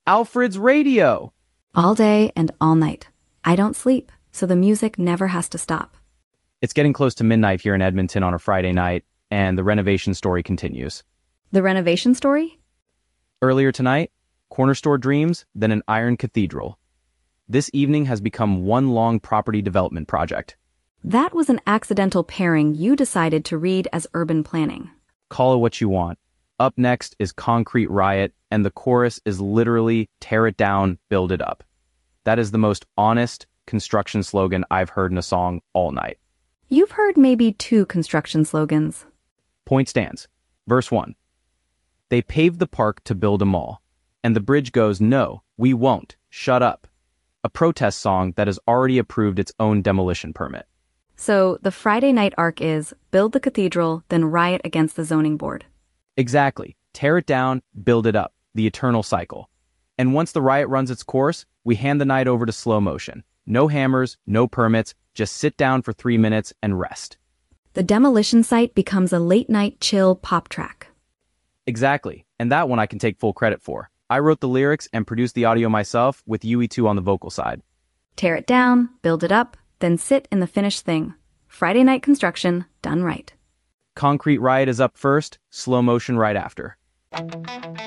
Alfred's radio! All day and all night. I don't sleep, so the music never has to stop. It's getting close to midnight here in Edmonton on a Friday night, and the renovation story continues. The renovation story? Earlier tonight, corner store dreams, then an iron cathedral. This evening has become one long property development project. That was an accidental pairing you decided to read as urban planning. Call it what you want. Up next is Concrete Riot, and the chorus is literally tear it down, build it up. That is the most honest construction slogan I've heard in a song all night. You've heard maybe 2 construction slogans. Point stands. Verse 1. They paved the park to build a mall. And the bridge goes, no, we won't. Shut up. A protest song that has already approved its own demolition permit. So the Friday night arc is build the cathedral, then riot against the zoning board. Exactly. Tear it down, build it up. The eternal cycle. And once the riot runs its course, we hand the night over to slow motion. No hammers, no permits, just sit down for 3 minutes and rest. The demolition site becomes a late-night chill pop track. Exactly, and that one I can take full credit for. I wrote the lyrics and produced the audio myself with UE2 on the vocal side. Tear it down, build it up, then sit in the finished thing. Friday night construction done right. Concrete Riot is up first, slow motion right after.